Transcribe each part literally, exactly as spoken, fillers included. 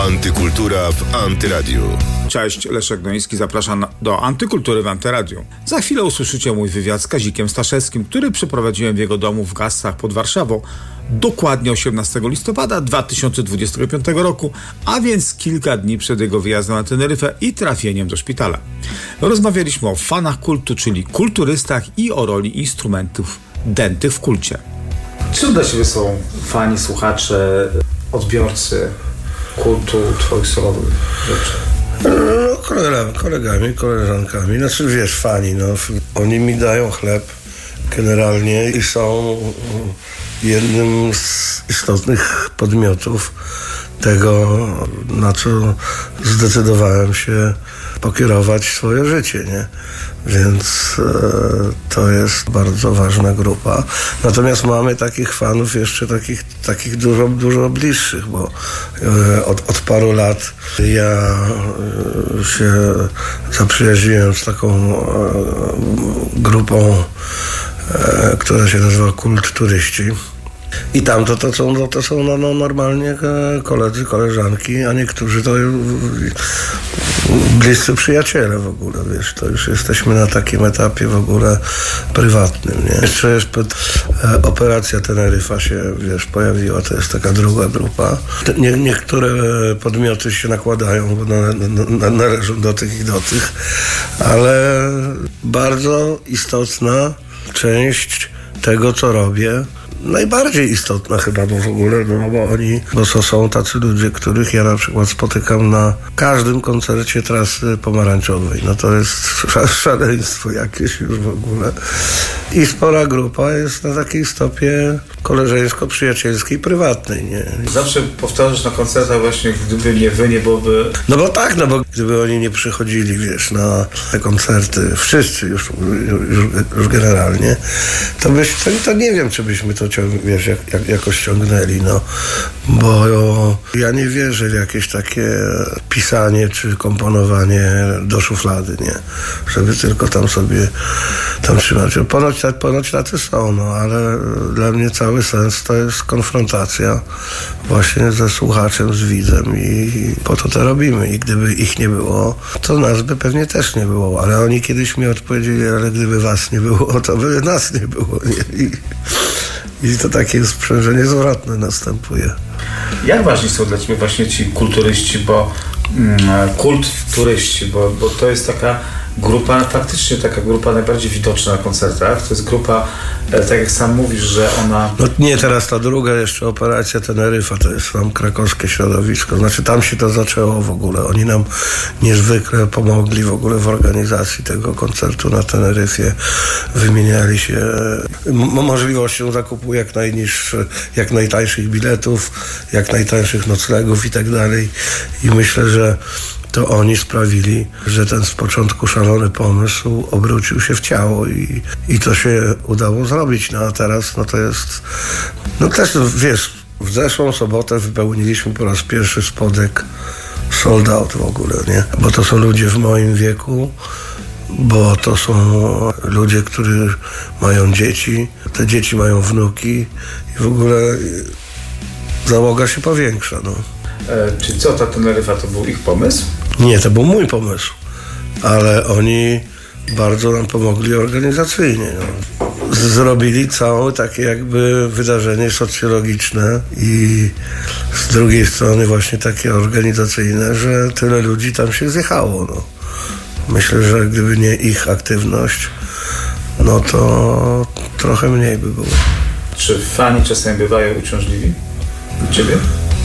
Antykultura w Antyradiu. Cześć, Leszek Gnoński, zapraszam do Antykultury w Antyradiu. Za chwilę usłyszycie mój wywiad z Kazikiem Staszewskim, który przeprowadziłem w jego domu w Gassach pod Warszawą dokładnie osiemnastego listopada dwa tysiące dwudziestego piątego roku, a więc kilka dni przed jego wyjazdem na Teneryfę i trafieniem do szpitala. Rozmawialiśmy o fanach kultu, czyli kulturystach, i o roli instrumentów dętych w kulcie. Czym dla Ciebie są fani, słuchacze, odbiorcy kultu Twoich solowych rzeczy? No, kolegami, kolegami, koleżankami, znaczy wiesz, fani, no, oni mi dają chleb generalnie i są jednym z istotnych podmiotów tego, na co zdecydowałem się pokierować swoje życie, nie? Więc e, to jest bardzo ważna grupa. Natomiast mamy takich fanów jeszcze takich, takich dużo, dużo bliższych, bo e, od, od paru lat ja e, się zaprzyjaźniłem z taką e, grupą, e, która się nazywa Kult Turyści. I tam to, to są, to są no, no, normalnie koledzy, koleżanki, a niektórzy to bliscy przyjaciele w ogóle, wiesz, to już jesteśmy na takim etapie w ogóle prywatnym, nie? Jeszcze jest pod, e, operacja Teneryfa się, wiesz, pojawiła, to jest taka druga grupa. Nie, niektóre podmioty się nakładają, bo na, na, należą do tych i do tych, ale bardzo istotna część tego, co robię, najbardziej istotna chyba, bo w ogóle, no bo oni, bo to są tacy ludzie, których ja na przykład spotykam na każdym koncercie Trasy Pomarańczowej. No to jest szaleństwo jakieś już w ogóle. I spora grupa jest na takiej stopie koleżeńsko-przyjacielskiej, prywatnej, nie? Zawsze powtarzasz na koncertach właśnie, gdyby nie wy, nie byłoby... No bo tak, no bo gdyby oni nie przychodzili, wiesz, na te koncerty, wszyscy już, już, już generalnie, to, byś, to, to nie wiem, czy byśmy to ciąg, wiesz, jak, jak, jakoś ciągnęli, no. Bo ja nie wierzę w jakieś takie pisanie czy komponowanie do szuflady, nie? Żeby tylko tam sobie tam trzymać. Ponoć, ponoć tacy są, no, ale dla mnie cały sens to jest konfrontacja właśnie ze słuchaczem, z widzem i po to to robimy. I gdyby ich nie było, to nas by pewnie też nie było, ale oni kiedyś mi odpowiedzieli, ale gdyby was nie było, to by nas nie było, nie? I, i to takie sprzężenie zwrotne następuje. Jak ważni są dla Ciebie właśnie ci kulturyści, bo mm, kult turyści, bo, bo to jest taka grupa, faktycznie taka grupa najbardziej widoczna na koncertach. To jest grupa, tak jak sam mówisz, że ona... No nie, teraz ta druga jeszcze operacja Teneryfa, to jest tam krakowskie środowisko. Znaczy tam się to zaczęło w ogóle. Oni nam niezwykle pomogli w ogóle w organizacji tego koncertu na Teneryfie. Wymieniali się m- możliwością zakupu jak najniższych, jak najtańszych biletów, jak najtańszych noclegów i tak dalej. I myślę, że to oni sprawili, że ten z początku szalony pomysł obrócił się w ciało i, i to się udało zrobić. No a teraz no to jest... No też, wiesz, w zeszłą sobotę wypełniliśmy po raz pierwszy spodek sold out w ogóle, nie? Bo to są ludzie w moim wieku, bo to są ludzie, którzy mają dzieci, te dzieci mają wnuki i w ogóle załoga się powiększa, no. E, czy co, ta Teneryfa to był ich pomysł? Nie, to był mój pomysł, ale oni bardzo nam pomogli organizacyjnie. No. Zrobili całe takie jakby wydarzenie socjologiczne i z drugiej strony właśnie takie organizacyjne, że tyle ludzi tam się zjechało. No. Myślę, że gdyby nie ich aktywność, no to trochę mniej by było. Czy fani czasem bywają uciążliwi u Ciebie?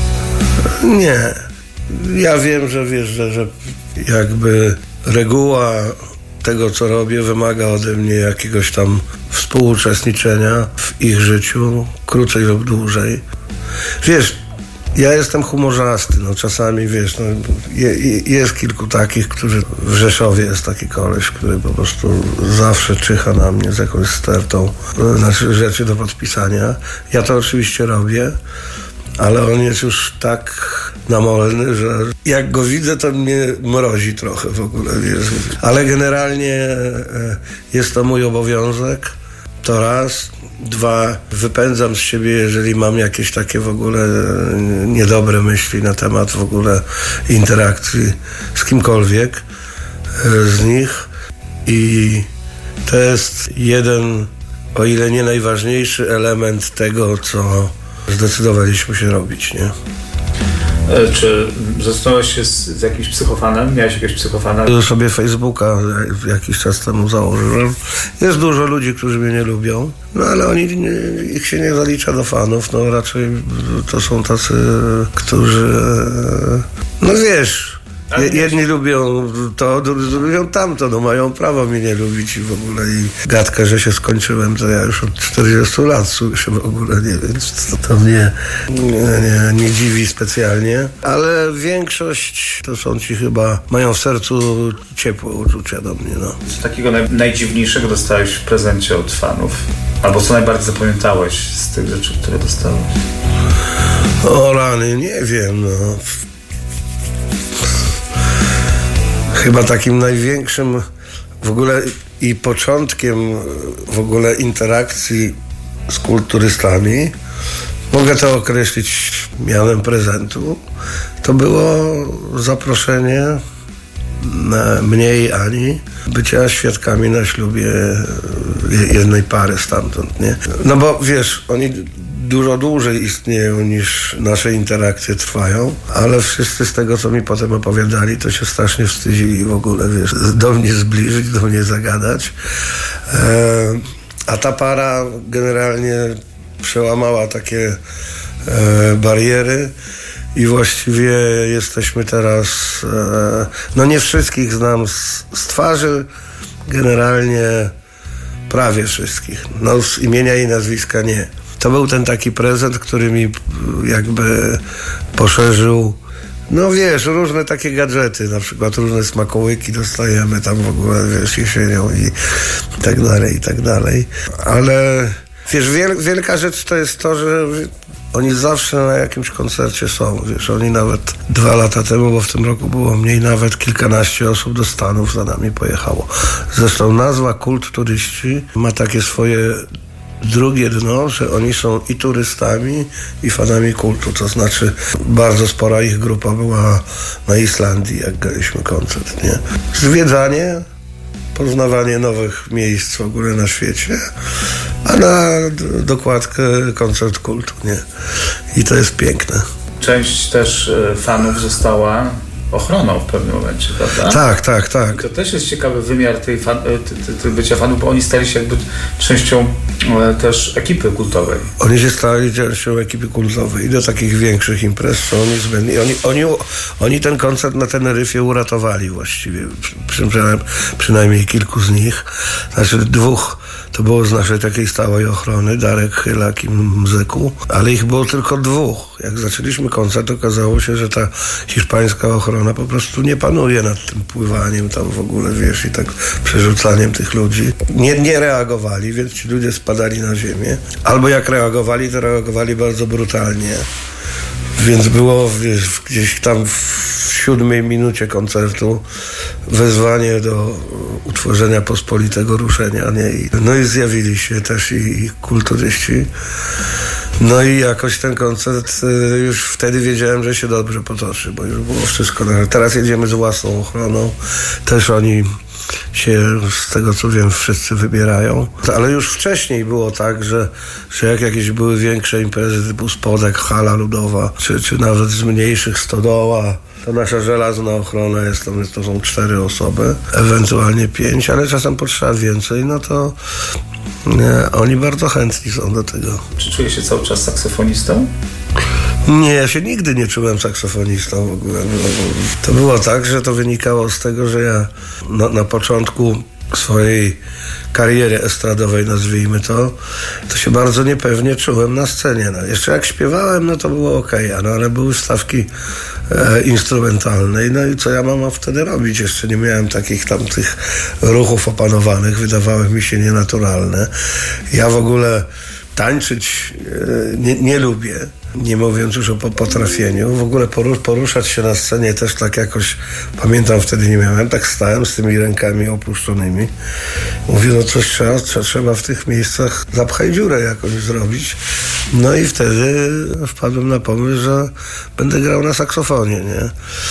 Nie. Ja wiem, że wiesz, że, że jakby reguła tego, co robię, wymaga ode mnie jakiegoś tam współuczestniczenia w ich życiu, krócej lub dłużej. Wiesz, ja jestem humorzasty, no czasami, wiesz, no, je, jest kilku takich, którzy w Rzeszowie jest taki koleś, który po prostu zawsze czyha na mnie z jakąś stertą, znaczy rzeczy do podpisania. Ja to oczywiście robię, ale on jest już tak namolny, że jak go widzę, to mnie mrozi trochę w ogóle, wiesz. Ale generalnie jest to mój obowiązek To raz. Dwa, wypędzam z siebie, jeżeli mam jakieś takie w ogóle niedobre myśli na temat w ogóle interakcji z kimkolwiek z nich. I to jest jeden, o ile nie najważniejszy element tego, co zdecydowaliśmy się robić, nie? Czy zastanawiałeś się z, z jakimś psychofanem? Miałeś jakiegoś psychofana? Sobie Facebooka jakiś czas temu założyłem. Jest dużo ludzi, którzy mnie nie lubią, no ale oni, nie, ich się nie zalicza do fanów, no raczej to są tacy, którzy, no wiesz, jedni lubią to, drudzy lubią tamto, no mają prawo mnie nie lubić i w ogóle i gadkę, że się skończyłem, to ja już od czterdziestu lat słyszę w ogóle, nie, więc to, to mnie nie, nie, nie dziwi specjalnie, ale większość to są ci chyba, mają w sercu ciepłe uczucia do mnie, no. Co takiego naj, najdziwniejszego dostałeś w prezencie od fanów? Albo co najbardziej zapamiętałeś z tych rzeczy, które dostałeś? O rany, nie wiem, no. Chyba takim największym w ogóle i początkiem w ogóle interakcji z kulturystami, mogę to określić mianem prezentu, to było zaproszenie na mnie i Ani bycia świadkami na ślubie jednej pary stamtąd, nie? No bo wiesz, oni dużo dłużej istnieją niż nasze interakcje trwają, ale wszyscy z tego, co mi potem opowiadali, to się strasznie wstydzili w ogóle, wiesz, do mnie zbliżyć, do mnie zagadać. E, a ta para generalnie przełamała takie e, bariery i właściwie jesteśmy teraz, e, no nie wszystkich znam z, z twarzy, generalnie prawie wszystkich. No z imienia i nazwiska nie. To był ten taki prezent, który mi jakby poszerzył, no wiesz, różne takie gadżety, na przykład różne smakołyki dostajemy tam w ogóle, wiesz, jesienią i tak dalej, i tak dalej. Ale wiesz, wiel, wielka rzecz to jest to, że oni zawsze na jakimś koncercie są, wiesz, oni nawet dwa lata temu, bo w tym roku było mniej, nawet kilkanaście osób do Stanów za nami pojechało. Zresztą nazwa Kult Turyści ma takie swoje drugie dno, że oni są i turystami, i fanami kultu. To znaczy bardzo spora ich grupa była na Islandii, jak graliśmy koncert, nie? Zwiedzanie, poznawanie nowych miejsc w ogóle na świecie, a na dokładkę koncert kultu, nie? I to jest piękne. Część też fanów została ochroną w pewnym momencie, prawda? Tak, tak, tak. I to też jest ciekawy wymiar tej, fan, tej, tej bycia fanów, bo oni stali się jakby częścią e, też ekipy kultowej. Oni się stali częścią ekipy kultowej i do takich większych imprez są niezbędni. Oni, oni, oni ten koncert na Teneryfie uratowali właściwie, przy, przy, przynajmniej kilku z nich. Znaczy dwóch to było z naszej takiej stałej ochrony, Darek Chylak i Mzyku, ale ich było tylko dwóch. Jak zaczęliśmy koncert, okazało się, że ta hiszpańska ochrona po prostu nie panuje nad tym pływaniem tam w ogóle, wiesz, i tak przerzucaniem tych ludzi. Nie, nie reagowali, więc ci ludzie spadali na ziemię. Albo jak reagowali, to reagowali bardzo brutalnie. Więc było, wiesz, gdzieś tam w siódmej minucie koncertu wezwanie do utworzenia pospolitego ruszenia, nie? I, no i zjawili się też i, i kulturyści. No i jakoś ten koncert y, już wtedy wiedziałem, że się dobrze potoczy, bo już było wszystko. Teraz jedziemy z własną ochroną. Też oni się, z tego co wiem, wszyscy wybierają. Ale już wcześniej było tak, że, że jak jakieś były większe imprezy typu Spodek, Hala Ludowa, czy, czy nawet z mniejszych Stodoła, to nasza żelazna ochrona jest, to, to są cztery osoby, ewentualnie pięć, ale czasem potrzeba więcej, no to nie, oni bardzo chętni są do tego. Czy czuje się cały czas saksofonistą? Nie, ja się nigdy nie czułem saksofonistą w ogóle. To było tak, że to wynikało z tego, że ja na, na początku swojej kariery estradowej, nazwijmy to, to się bardzo niepewnie czułem na scenie. No, jeszcze jak śpiewałem, no to było okej, okay, no, ale były stawki e, instrumentalne. No i co ja mam wtedy robić? Jeszcze nie miałem takich tam tych ruchów opanowanych, wydawały mi się nienaturalne. Ja w ogóle tańczyć nie, nie lubię. Nie mówiąc już o potrafieniu. W ogóle poruszać się na scenie też tak jakoś, pamiętam wtedy nie miałem, tak stałem z tymi rękami opuszczonymi. Mówię, no coś trzeba, trzeba w tych miejscach zapchaj dziurę jakoś zrobić. No i wtedy wpadłem na pomysł, że będę grał na saksofonie, nie?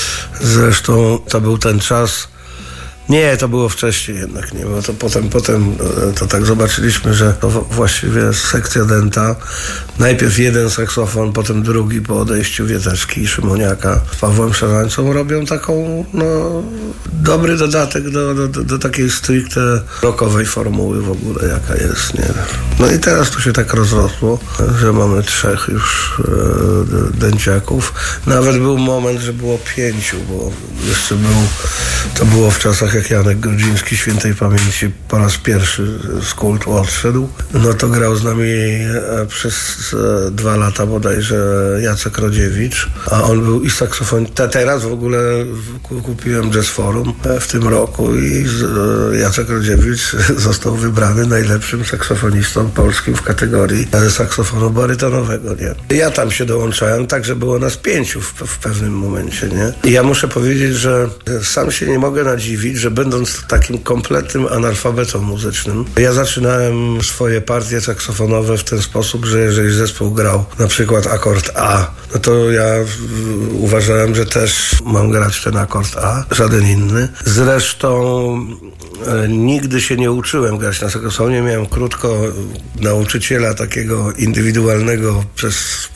Zresztą to był ten czas. Nie, to było wcześniej jednak, nie, bo to potem, potem to tak zobaczyliśmy, że to właściwie sekcja dęta, najpierw jeden saksofon, potem drugi po odejściu Wieteczki i Szymoniaka z Pawłem Szarańcą robią taką, no, dobry dodatek do, do, do, do takiej stricte rockowej formuły w ogóle, jaka jest, nie. No i teraz to się tak rozrosło, że mamy trzech już e, dęciaków. Nawet był moment, że było pięciu, bo jeszcze był, to było w czasach, jak Janek Grudziński, świętej pamięci, po raz pierwszy z kultu odszedł, no to grał z nami przez dwa lata bodajże Jacek Rodziewicz, a on był i saksofon. Te, teraz w ogóle kupiłem Jazz Forum w tym roku i Jacek Rodziewicz został wybrany najlepszym saksofonistą polskim w kategorii saksofonu barytonowego, nie? Ja tam się dołączałem, tak, że było nas pięciu w, w pewnym momencie, nie? I ja muszę powiedzieć, że sam się nie mogę nadziwić, że będąc takim kompletnym analfabetą muzycznym, ja zaczynałem swoje partie saksofonowe w ten sposób, że jeżeli zespół grał na przykład akord A, no to ja uważałem, że też mam grać ten akord A, żaden inny. Zresztą e, nigdy się nie uczyłem grać na saksofonie, miałem krótko nauczyciela takiego indywidualnego przez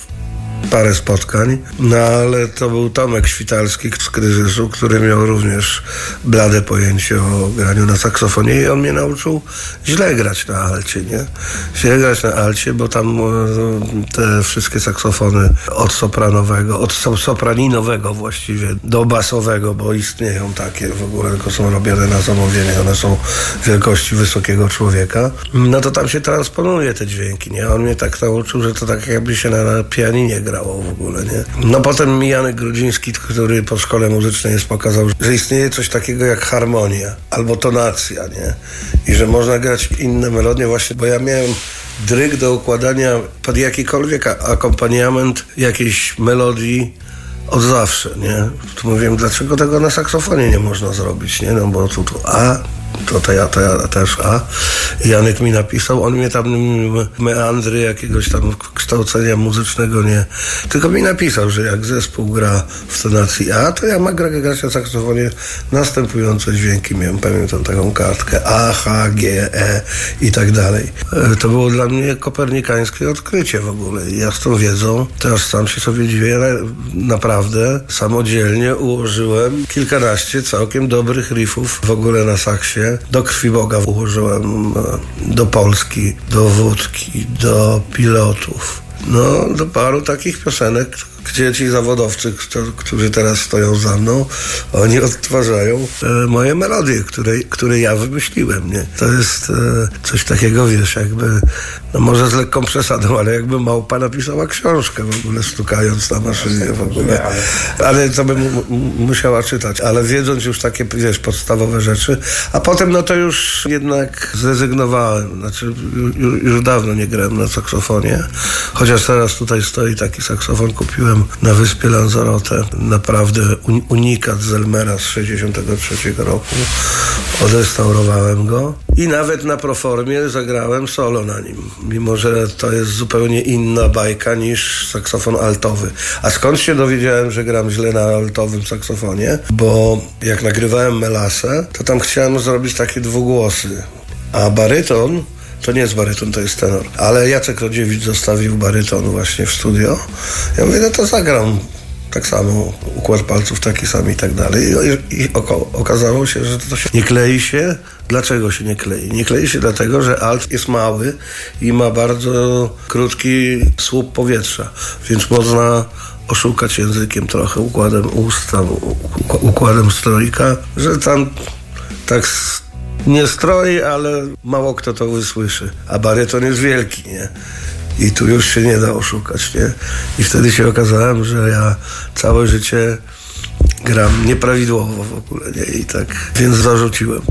parę spotkań, no ale to był Tomek Świtalski z Kryzysu, który miał również blade pojęcie o graniu na saksofonie i on mnie nauczył źle grać na alcie, nie? Źle grać na alcie, bo tam te wszystkie saksofony od sopranowego, od sopraninowego właściwie do basowego, bo istnieją takie w ogóle, tylko są robione na zamówienie, one są wielkości wysokiego człowieka, no to tam się transponuje te dźwięki, nie? On mnie tak nauczył, że to tak jakby się na, na pianinie grało w ogóle, nie? No potem mi Janek Grudziński, który po szkole muzycznej jest, pokazał, że istnieje coś takiego jak harmonia albo tonacja, nie? I że można grać inne melodie właśnie, bo ja miałem dryg do układania pod jakikolwiek akompaniament jakiejś melodii od zawsze, nie? Tu mówiłem, dlaczego tego na saksofonie nie można zrobić, nie? No bo tu, tu A, to, to ja, to ja też A. Janek mi napisał, on mnie tam meandry jakiegoś tam kształcenia muzycznego nie, tylko mi napisał, że jak zespół gra w tonacji A, to ja mam grać na saksofonie następujące dźwięki. Miałem, pamiętam taką kartkę A, H, G, E i tak dalej. To było dla mnie kopernikańskie odkrycie w ogóle. I ja z tą wiedzą teraz sam się sobie dziwię, naprawdę samodzielnie ułożyłem kilkanaście całkiem dobrych riffów w ogóle na saksie. Do Krwi Boga ułożyłem, do Polski, do Wódki, do Pilotów. No, do paru takich piosenek, gdzie ci zawodowcy, którzy teraz stoją za mną, oni odtwarzają e, moje melodie, które, które ja wymyśliłem, nie? To jest e, coś takiego, wiesz, jakby, no może z lekką przesadą, ale jakby małpa napisała książkę w ogóle, stukając na maszynie w ogóle. Ale to bym m- musiała czytać, ale wiedząc już takie, wiesz, podstawowe rzeczy, a potem no to już jednak zrezygnowałem, znaczy już, już dawno nie grałem na saksofonie, chociaż teraz tutaj stoi taki saksofon, kupiłem na wyspie Lanzarote, naprawdę unikat z Elmera z sześćdziesiątego trzeciego roku. Odrestaurowałem go i nawet na Proformie zagrałem solo na nim, mimo że to jest zupełnie inna bajka niż saksofon altowy. A skąd się dowiedziałem, że gram źle na altowym saksofonie? Bo jak nagrywałem Melasę, to tam chciałem zrobić takie dwugłosy, a baryton to nie jest baryton, to jest tenor. Ale Jacek Rodziewicz zostawił baryton właśnie w studio. Ja mówię, no to zagram tak samo, układ palców taki sam i tak dalej. I, i oko, okazało się, że to się nie klei się. Dlaczego się nie klei? Nie klei się dlatego, że alt jest mały i ma bardzo krótki słup powietrza, więc można oszukać językiem trochę, układem ust, tam, układem strojka, że tam tak nie stroi, ale mało kto to wysłyszy. A baryton jest wielki, nie? I tu już się nie da oszukać, nie? I wtedy się okazałem, że ja całe życie gram nieprawidłowo w ogóle, nie? I tak, więc zarzuciłem to.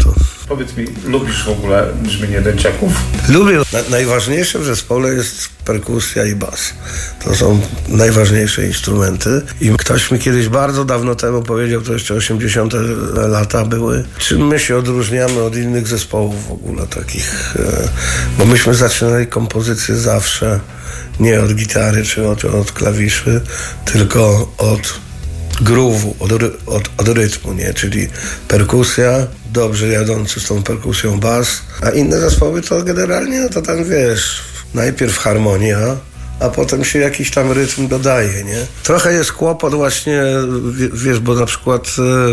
Powiedz mi, lubisz w ogóle brzmienie dęciaków? Lubię. Na, najważniejsze w zespole jest perkusja i bas. To są najważniejsze instrumenty. I ktoś mi kiedyś bardzo dawno temu powiedział, to jeszcze osiemdziesiąte lata były, czym my się odróżniamy od innych zespołów w ogóle takich. E, bo myśmy zaczynali kompozycję zawsze nie od gitary czy od, od klawiszy, tylko od groove'u, od, od, od rytmu, nie? Czyli perkusja, dobrze jadący z tą perkusją bas, a inne zespoły to generalnie, no to tam wiesz, najpierw harmonia, a potem się jakiś tam rytm dodaje, nie? Trochę jest kłopot właśnie, wiesz, bo na przykład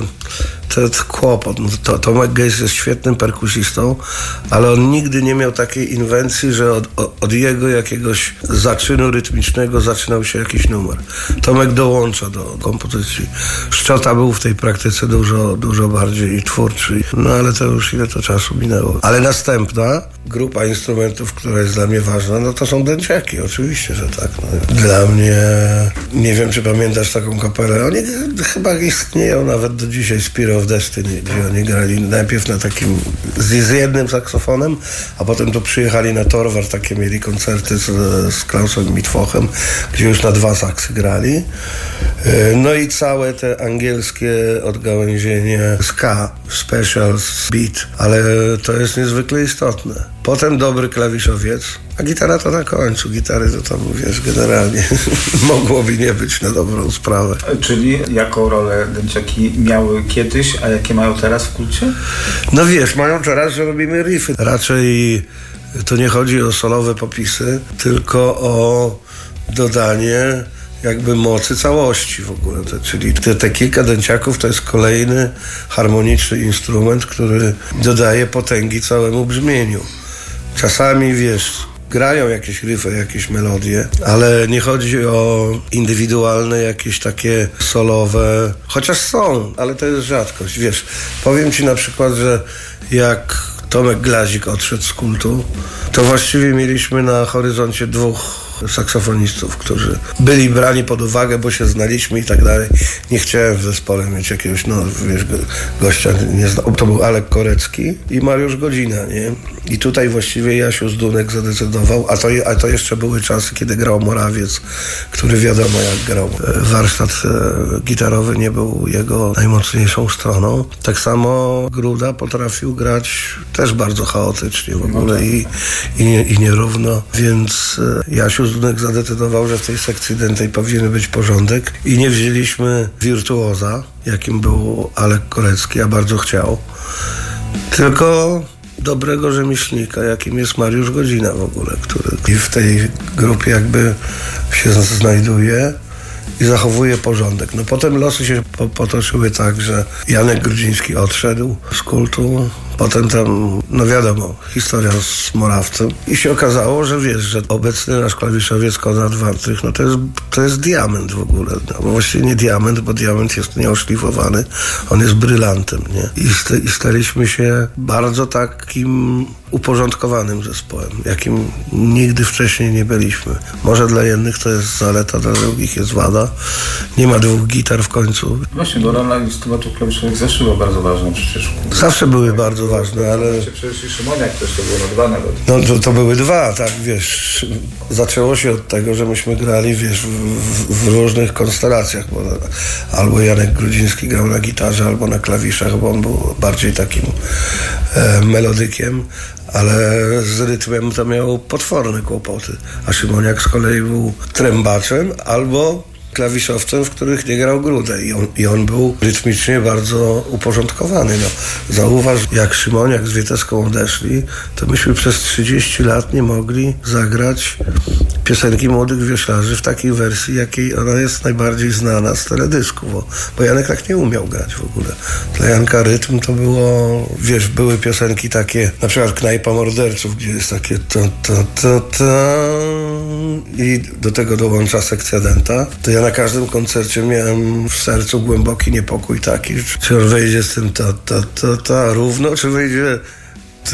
ten kłopot, no to Tomek Gejs jest świetnym perkusistą, ale on nigdy nie miał takiej inwencji, że od, od jego jakiegoś zaczynu rytmicznego zaczynał się jakiś numer. Tomek dołącza do kompozycji. Szczota był w tej praktyce dużo, dużo bardziej twórczy, no ale to już ile to czasu minęło. Ale następna grupa instrumentów, która jest dla mnie ważna, no to są dęciaki, oczywiście, że tak. No. Dla mnie, nie wiem, czy pamiętasz taką kapelę, oni chyba istnieją nawet do dzisiaj, Spiro of Destiny, gdzie oni grali najpierw na takim, z, z jednym saksofonem, a potem tu przyjechali na Torwar, takie mieli koncerty z, z Klausem Mitwochem, gdzie już na dwa saksy grali. No i całe te angielskie odgałęzienie ska, specials, beat, ale to jest niezwykle istotne. Potem dobry klawiszowiec, a gitara to na końcu. Gitary to tam, wiesz, generalnie mogłoby nie być na dobrą sprawę. Czyli jaką rolę dęciaki miały kiedyś, a jakie mają teraz w kulcie? No wiesz, mają teraz, że robimy riffy. Raczej to nie chodzi o solowe popisy, tylko o dodanie jakby mocy całości w ogóle. To, czyli te, te kilka dęciaków to jest kolejny harmoniczny instrument, który dodaje potęgi całemu brzmieniu. Czasami, wiesz, grają jakieś riffy, jakieś melodie, ale nie chodzi o indywidualne jakieś takie solowe, chociaż są, ale to jest rzadkość. Wiesz, powiem ci na przykład, że jak Tomek Glazik odszedł z kultu, to właściwie mieliśmy na horyzoncie dwóch saksofonistów, którzy byli brani pod uwagę, bo się znaliśmy i tak dalej. Nie chciałem w zespole mieć jakiegoś, no wiesz, gościa, nie znam. To był Alek Korecki i Mariusz Godzina, nie? I tutaj właściwie Jasiu Zdunek zadecydował, a to, a to jeszcze były czasy, kiedy grał Morawiec, który wiadomo jak grał. Warsztat e, gitarowy nie był jego najmocniejszą stroną. Tak samo Gruda potrafił grać też bardzo chaotycznie w ogóle i, i, i nierówno, więc e, Jasiu Zdunek zadecydował, że w tej sekcji dętej powinien być porządek i nie wzięliśmy wirtuoza, jakim był Alek Korecki, a bardzo chciał, tylko dobrego rzemieślnika, jakim jest Mariusz Godzina w ogóle, który w tej grupie jakby się znajduje i zachowuje porządek. No potem losy się po- potoczyły tak, że Janek Grudziński odszedł z kultu, potem tam, no wiadomo, historia z Morawcem i się okazało, że wiesz, że obecny nasz klawiszowiec Konrad Wantrych, no to jest, to jest diament w ogóle, no, bo właściwie nie diament, bo diament jest nieoszlifowany, on jest brylantem, nie? I, st- i staliśmy się bardzo takim uporządkowanym zespołem, jakim nigdy wcześniej nie byliśmy. Może dla jednych to jest zaleta, dla drugich jest wada. Nie ma dwóch gitar w końcu. Właśnie, bo rola instrumentów klawiszowych zawsze była bardzo ważna przecież. Zawsze były bardzo ważne, ale... Przecież i Szymoniak też to było na dwa nawet. No to, to były dwa, tak, wiesz. Zaczęło się od tego, że myśmy grali, wiesz, w, w, w różnych konstelacjach, bo albo Janek Grudziński grał na gitarze, albo na klawiszach, bo on był bardziej takim e, melodykiem, ale z rytmem to miał potworne kłopoty. A Szymoniak z kolei był trębaczem albo klawiszowcem, w których nie grał Grudę. I on, i on był rytmicznie bardzo uporządkowany. No, zauważ, jak Szymoniak z Wieteską odeszli, to myśmy przez trzydzieści lat nie mogli zagrać piosenki Młodych Wioślarzy w takiej wersji, jakiej ona jest najbardziej znana z teledysku, bo, bo Janek tak nie umiał grać w ogóle. Dla Janka rytm to było, wiesz, były piosenki takie, na przykład Knajpa Morderców, gdzie jest takie to, to, to, to i do tego dołącza sekcja dęta. To ja na każdym koncercie miałem w sercu głęboki niepokój taki, czy on wejdzie z tym ta, ta, ta, ta równo, czy wejdzie ty,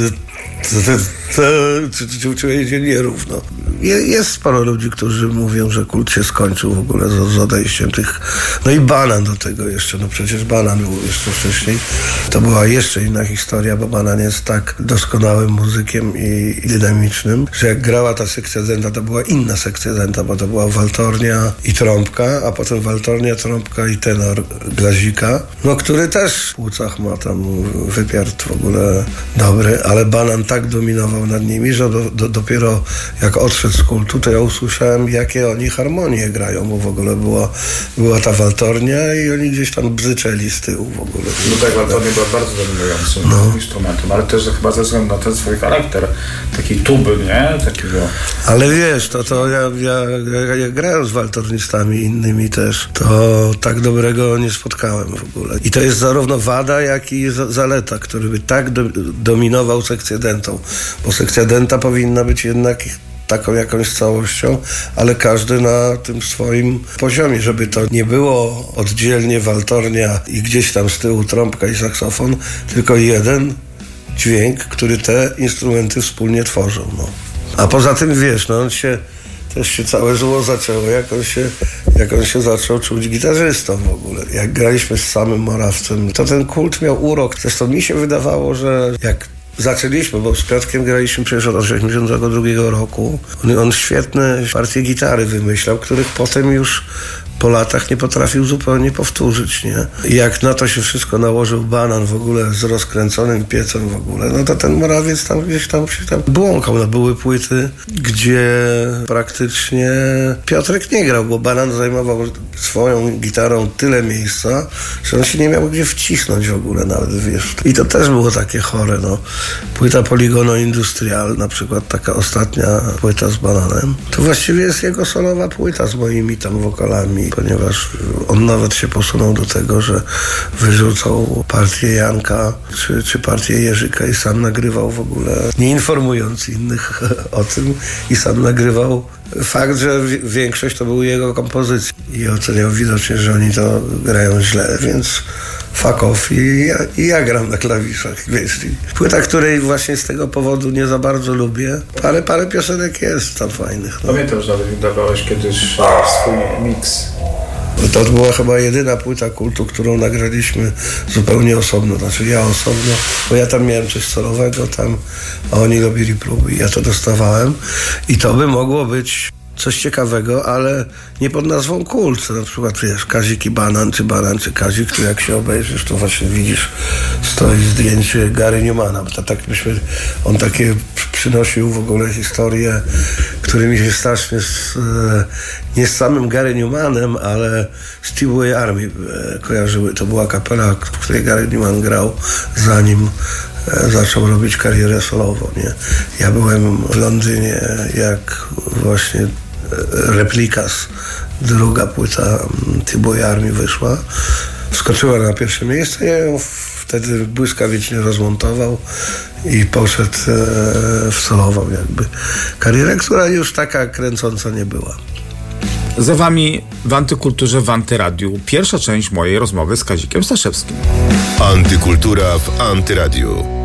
To, to, to, to, to czuję się nierówno. Jest sporo ludzi, którzy mówią, że kult się skończył w ogóle z, z odejściem tych... No i Banan do tego jeszcze, no przecież Banan był jeszcze wcześniej. To była jeszcze inna historia, bo Banan jest tak doskonałym muzykiem i, i dynamicznym, że jak grała ta sekcja denta, to była inna sekcja denta, bo to była waltornia i trąbka, a potem waltornia, trąbka i tenor Glazika, no który też w płucach ma tam wypiart w ogóle dobry, ale Banan tak dominował nad nimi, że do, do, dopiero jak odszedł z kultu, to ja usłyszałem, jakie oni harmonie grają, bo w ogóle była, była ta waltornia i oni gdzieś tam bzyczeli z tyłu w ogóle. No tak, waltornia była bardzo dominującym no. instrumentem, ale też chyba ze względu na ten swój charakter, takiej tuby, nie? Takiego... Ale wiesz, to, to ja, ja, ja, ja grałem z waltornistami innymi też, to tak dobrego nie spotkałem w ogóle. I to jest zarówno wada, jak i za, zaleta, który by tak do, dominował sekcję dentą, bo sekcja denta powinna być jednak taką jakąś całością, ale każdy na tym swoim poziomie, żeby to nie było oddzielnie waltornia i gdzieś tam z tyłu trąbka i saksofon, tylko jeden dźwięk, który te instrumenty wspólnie tworzą. No. A poza tym, wiesz, no on się też się całe zło zaczęło, jak on się, jak on się zaczął czuć gitarzystą w ogóle. Jak graliśmy z samym Morawcem, to ten kult miał urok. Zresztą mi się wydawało, że jak zaczęliśmy, bo z Piotrkiem graliśmy przecież od osiemdziesiątego drugiego roku. On, on świetne partie gitary wymyślał, których potem już po latach nie potrafił zupełnie powtórzyć, nie? I jak na to się wszystko nałożył Banan w ogóle z rozkręconym piecem w ogóle, no to ten Morawiec tam gdzieś tam się tam błąkał. No były płyty, gdzie praktycznie Piotrek nie grał, bo Banan zajmował swoją gitarą tyle miejsca, że on się nie miał gdzie wcisnąć w ogóle nawet, wiesz. I to też było takie chore, no. Płyta Poligono Industrial, na przykład taka ostatnia płyta z Bananem, to właściwie jest jego solowa płyta z moimi tam wokalami, ponieważ on nawet się posunął do tego, że wyrzucał partię Janka czy, czy partię Jerzyka i sam nagrywał w ogóle, nie informując innych o tym, i sam nagrywał fakt, że większość to były jego kompozycje i oceniał widocznie, że oni to grają źle, więc fuck off i ja, i ja gram na klawiszach, wiesz. Płyta, której właśnie z tego powodu nie za bardzo lubię, ale parę piosenek jest tam fajnych. No. Pamiętam, że nawet dawałeś kiedyś swój miks. To była chyba jedyna płyta kultu, którą nagraliśmy zupełnie osobno, znaczy ja osobno, bo ja tam miałem coś solowego tam, a oni robili próby i ja to dostawałem i to by mogło być coś ciekawego, ale nie pod nazwą kult. Na przykład, wiesz, Kazik i Banan, czy Banan, czy Kazik, tu jak się obejrzysz, to właśnie widzisz, stoi zdjęcie Gary Newmana. To tak byśmy, on takie przynosił w ogóle historie, które mi się strasznie z, nie z samym Gary Newmanem, ale z T-Boy Army kojarzyły. To była kapela, w której Gary Newman grał, zanim zaczął robić karierę solową, nie? Ja byłem w Londynie, jak właśnie Replikas, druga płyta T-Boy Army wyszła. Wskoczyła na pierwsze miejsce, ja ją wtedy błyskawicznie rozmontował i poszedł w solową jakby karierę, która już taka kręcąca nie była. Za wami w Antykulturze w Antyradiu pierwsza część mojej rozmowy z Kazikiem Staszewskim. Antykultura w Antyradiu.